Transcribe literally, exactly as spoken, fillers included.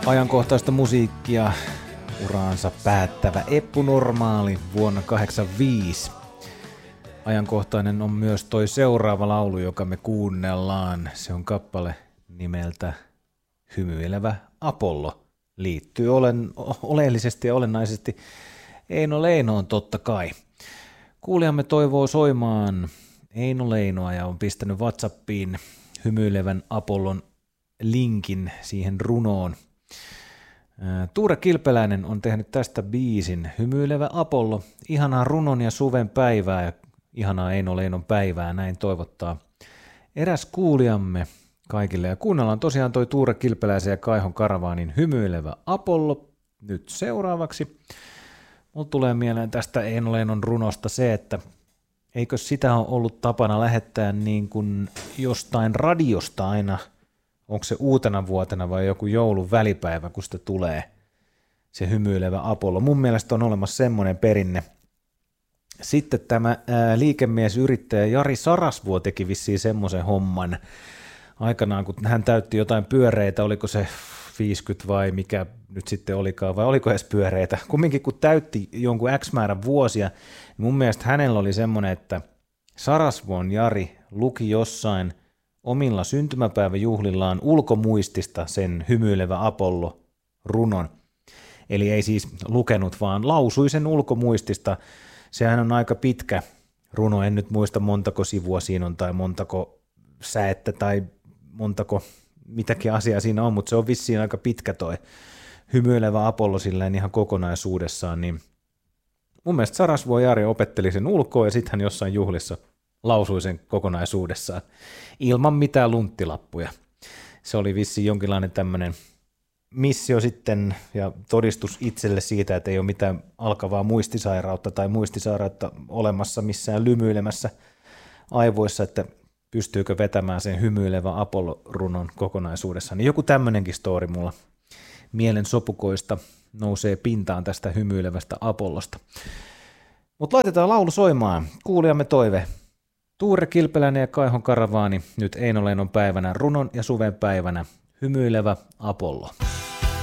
Ajankohtaista musiikkia, uraansa päättävä Eppu Normaali vuonna kahdeksankymmentäviisi. Ajankohtainen on myös toi seuraava laulu, joka me kuunnellaan. Se on kappale nimeltä Hymyilevä Apollo. Liittyy olen, oleellisesti ja olennaisesti Eino Leinoon totta kai. Kuulijamme toivoo soimaan Eino Leinoa ja on pistänyt WhatsAppiin Hymyilevän Apollon linkin siihen runoon. Tuure Kilpeläinen on tehnyt tästä biisin Hymyilevä Apollo. Ihanaa runon ja suven päivää ja ihanaa Eino Leinon päivää, näin toivottaa eräs kuulijamme kaikille. Ja kuunnellaan tosiaan toi Tuure Kilpeläisen ja Kaihon Karavaanin Hymyilevä Apollo nyt seuraavaksi. Mulla tulee mieleen tästä Eino Leinon runosta se, että eikö sitä ole ollut tapana lähettää niin kuin jostain radiosta aina, onko se uutena vuotena vai joku joulun välipäivä, kun sitä tulee se Hymyilevä Apollo. Mun mielestä on olemassa semmoinen perinne. Sitten tämä ää, liikemiesyrittäjä Jari Sarasvuo teki vissiin semmoisen homman aikanaan, kun hän täytti jotain pyöreitä, oliko se viisikymmentä vai mikä nyt sitten olikaan, vai oliko edes pyöreitä. Kumminkin kun täytti jonkun X määrän vuosia, niin mun mielestä hänellä oli semmoinen, että Sarasvuon Jari luki jossain omilla syntymäpäiväjuhlillaan ulkomuistista sen Hymyilevä Apollo runon. Eli ei siis lukenut, vaan lausui sen ulkomuistista. Sehän on aika pitkä runo, en nyt muista montako sivua siinä on tai montako säettä tai montako mitäkin asiaa siinä on, mutta se on vissiin aika pitkä toi Hymyilevä Apollo silleen ihan kokonaisuudessaan. Niin mun mielestä Sarasvuo Jari opetteli sen ulkoa ja sitten hän jossain juhlissa lausui sen kokonaisuudessaan ilman mitään lunttilappuja. Se oli vissiin jonkinlainen tämmöinen missio sitten ja todistus itselle siitä, että ei ole mitään alkavaa muistisairautta tai muistisairautta olemassa missään lymyilemässä aivoissa, että pystyykö vetämään sen Hymyilevä Apollo-runon kokonaisuudessaan. Niin joku tämmöinenkin story mulla mielen sopukoista nousee pintaan tästä Hymyilevästä Apollosta. Mutta laitetaan laulu soimaan. Kuulijamme toive. Tuure Kilpeläinen ja Kaihon Karavaani nyt Eino Leinon päivänä, runon ja suven päivänä, Hymyilevä Apollo.